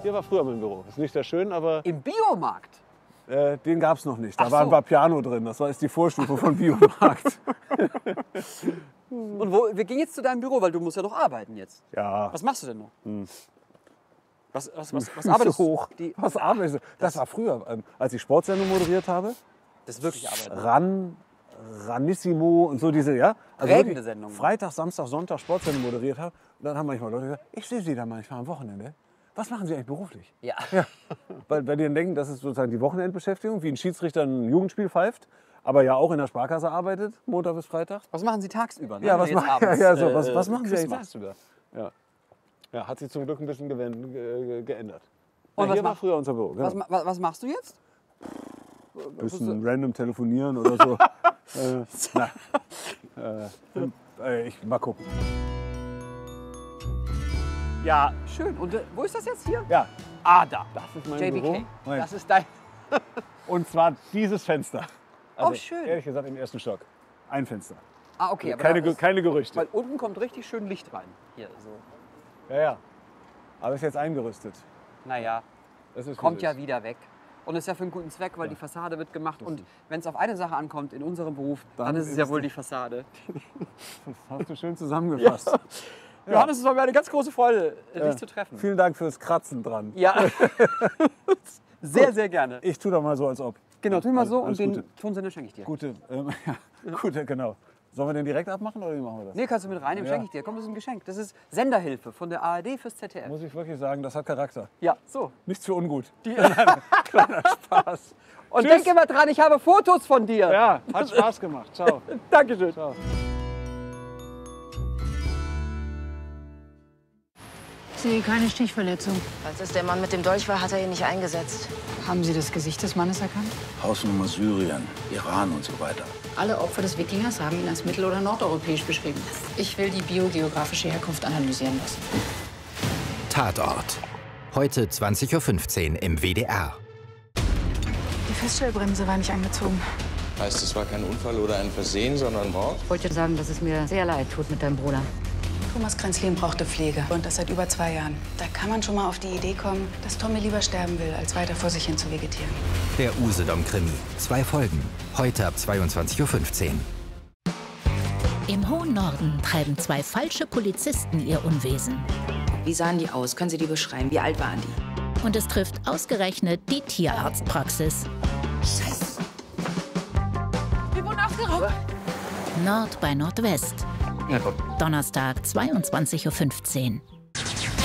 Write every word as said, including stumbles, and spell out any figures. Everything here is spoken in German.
Hier war früher mein Büro. Ist nicht sehr schön, aber Im Biomarkt? äh, den gab es noch nicht. Da Ach war ein so. Vapiano drin. Das war jetzt die Vorstufe von Biomarkt. Und wo, wir gehen jetzt zu deinem Büro, weil du musst ja noch arbeiten jetzt. Ja. Was machst du denn noch? Was, was, was, was Füße arbeitest du? hoch. Die, Was arbeitest du? Das war früher, ähm, als ich Sportsendung moderiert habe. das ist wirklich Arbeit. Ne? Ran, Ranissimo und so diese, ja? Also Prägende wirklich Sendungen. Freitag, Samstag, Sonntag Sportsendung moderiert habe. Und dann haben manchmal Leute gesagt, ich sehe Sie da manchmal am Wochenende. Was machen Sie eigentlich beruflich? Ja. Ja. Weil, weil die dann denken, das ist sozusagen die Wochenendbeschäftigung, wie ein Schiedsrichter ein Jugendspiel pfeift, aber ja auch in der Sparkasse arbeitet, Montag bis Freitag. Was machen Sie tagsüber? Ne? Ja, Wenn was, du jetzt ma ja, abends, ja, so, äh, was, was machen Sie Quiz eigentlich machst? tagsüber? Ja. Ja, hat sich zum Glück ein bisschen gewen- ge geändert. Und Ja, was hier war mach- früher unser Büro. Genau. Was, ma- was, was machst du jetzt? Ein bisschen random telefonieren oder so. äh, na, äh, äh, ich mal gucken. Ja, schön. Und äh, wo ist das jetzt hier? Ja, Ah, da. das ist mein J B Büro. K. Moment. Das ist dein... Und zwar dieses Fenster. Also, Oh, schön. Ehrlich gesagt im ersten Stock. Ein Fenster. Ah, okay. Aber Keine, da Ge- ist, keine Gerüchte. weil unten kommt richtig schön Licht rein. Hier, so. Ja, ja. Aber ist jetzt eingerüstet. Naja, Das ist, wie kommt es ja ist. wieder weg. Und ist ja für einen guten Zweck, weil die Fassade wird gemacht. Und wenn es auf eine Sache ankommt in unserem Beruf, dann, Dann ist es ist ja es wohl die- die Fassade. Das hast du schön zusammengefasst. Ja. Johannes, es war mir eine ganz große Freude, äh, dich zu treffen. Vielen Dank fürs Kratzen dran. Ja. Sehr, sehr gerne. Ich tue doch mal so, als ob. Genau, tu mal so und Alles den Gute. Tonsender schenke ich dir. Gute, ähm, ja, gute, genau. Sollen wir den direkt abmachen oder wie machen wir das? Nee, kannst du mit reinnehmen, Ja. schenke ich dir. Komm, das ist ein Geschenk. Das ist Senderhilfe von der A R D fürs Z D F. Muss ich wirklich sagen, das hat Charakter. Ja, so. Nichts für ungut. Kleiner Spaß. Und Tschüss. denk immer dran, ich habe Fotos von dir. Ja, hat Spaß gemacht. Ciao. Dankeschön. Ciao. Ich sehe keine Stichverletzung. Als es der Mann mit dem Dolch war, hat er ihn nicht eingesetzt. Haben Sie das Gesicht des Mannes erkannt? Hausnummer Syrien, Iran und so weiter. Alle Opfer des Wikingers haben ihn als mittel- oder nordeuropäisch beschrieben. Ich will die biogeografische Herkunft analysieren lassen. Tatort. Heute zwanzig Uhr fünfzehn im W D R. Die Feststellbremse war nicht angezogen. Heißt, es war kein Unfall oder ein Versehen, sondern Mord? Ich wollte sagen, dass es mir sehr leid tut mit deinem Bruder. Thomas Kränzlin brauchte Pflege und das seit über zwei Jahren. Da kann man schon mal auf die Idee kommen, dass Tommy lieber sterben will, als weiter vor sich hin zu vegetieren. Der Usedom-Krimi. Zwei Folgen. Heute ab zweiundzwanzig Uhr fünfzehn. Im hohen Norden treiben zwei falsche Polizisten ihr Unwesen. Wie sahen die aus? Können Sie die beschreiben? Wie alt waren die? Und es trifft ausgerechnet die Tierarztpraxis. Scheiße. Wir wurden ausgeraubt. Nord bei Nordwest. Donnerstag, zweiundzwanzig Uhr fünfzehn.